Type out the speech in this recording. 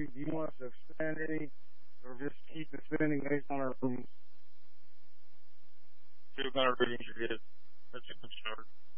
do you want us to expand any, or just keep expanding based on our rooms? 200 readings you get. That's a good start.